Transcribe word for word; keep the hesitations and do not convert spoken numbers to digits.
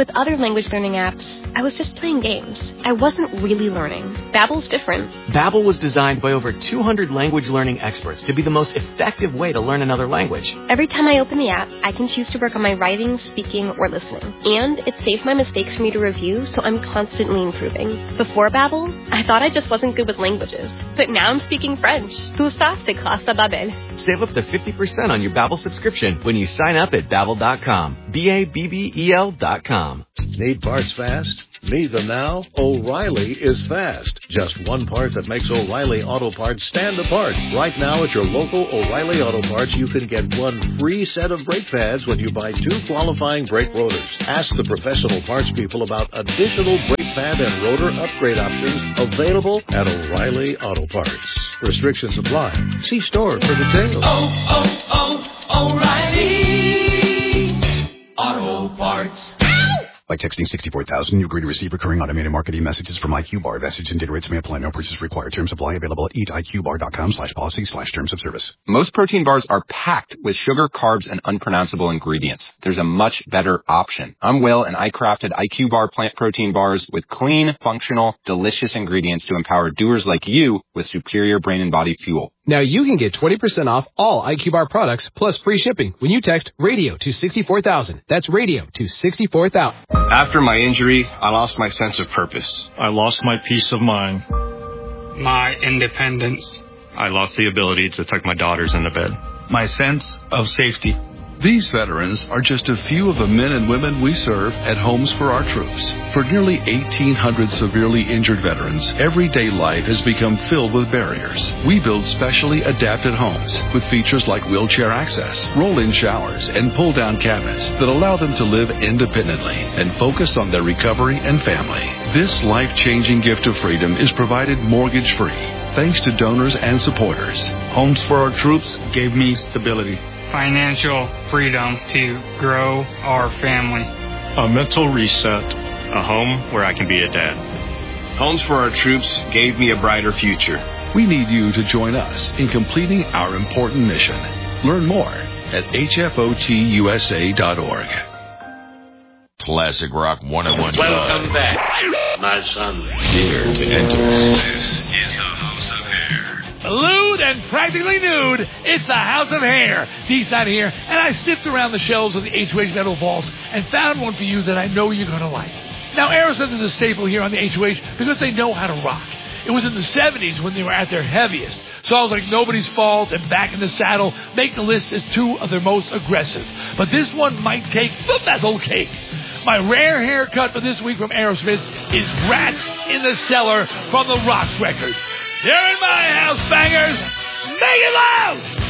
With other language learning apps, I was just playing games. I wasn't really learning. Babbel's different. Babbel was designed by over two hundred language learning experts to be the most effective way to learn another language. Every time I open the app, I can choose to work on my writing, speaking, or listening. And it saves my mistakes for me to review, so I'm constantly improving. Before Babbel, I thought I just wasn't good with languages. But now I'm speaking French. Tout ça, c'est grâce à Babbel. Save up to fifty percent on your Babbel subscription when you sign up at Babbel dot com. B A B B E L dot com. Need parts fast? Need them now? O'Reilly is fast. Just one part that makes O'Reilly Auto Parts stand apart. Right now at your local O'Reilly Auto Parts, you can get one free set of brake pads when you buy two qualifying brake rotors. Ask the professional parts people about additional brake pad and rotor upgrade options available at O'Reilly Auto Parts. Restrictions apply. See store for details. Oh, oh, oh, O'Reilly Auto Parts. By texting sixty-four thousand, you agree to receive recurring automated marketing messages from I Q Bar. Message and data rates may apply. No purchase required. Terms apply. Available at eat I Q bar dot com slash policy slash terms of service. Most protein bars are packed with sugar, carbs, and unpronounceable ingredients. There's a much better option. I'm Will, and I crafted I Q Bar plant protein bars with clean, functional, delicious ingredients to empower doers like you with superior brain and body fuel. Now you can get twenty percent off all I Q Bar products plus free shipping when you text radio to sixty-four thousand. That's radio to sixty-four thousand. After my injury, I lost my sense of purpose. I lost my peace of mind. My independence. I lost the ability to tuck my daughters into bed. My sense of safety. These veterans are just a few of the men and women we serve at Homes for Our Troops. For nearly eighteen hundred severely injured veterans, everyday life has become filled with barriers. We build specially adapted homes with features like wheelchair access, roll-in showers, and pull-down cabinets that allow them to live independently and focus on their recovery and family. This life-changing gift of freedom is provided mortgage-free, thanks to donors and supporters. Homes for Our Troops gave me stability. Financial freedom to grow our family. A mental reset. A home where I can be a dad. Homes for Our Troops gave me a brighter future. We need you to join us in completing our important mission. Learn more at H F O T U S A dot org. Classic Rock one oh one. Welcome back, my son. Dare to enter. This is the House of Hair. Lewd and practically nude, it's the House of Hair. D-Side here, and I sniffed around the shelves of the H O H metal vaults and found one for you that I know you're going to like. Now, Aerosmith is a staple here on the H O H because they know how to rock. It was in the seventies when they were at their heaviest. Songs like Nobody's Fault and Back in the Saddle make the list as two of their most aggressive. But this one might take the metal cake. My rare haircut for this week from Aerosmith is Rats in the Cellar from the Rock record. You're in my house, bangers. Make it loud!